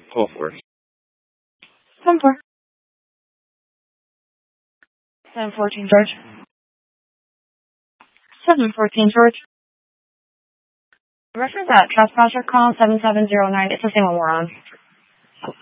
Call for. 1-4. 714 George. 714 George. Reference at trespasser call 7709. It's the same one we're on.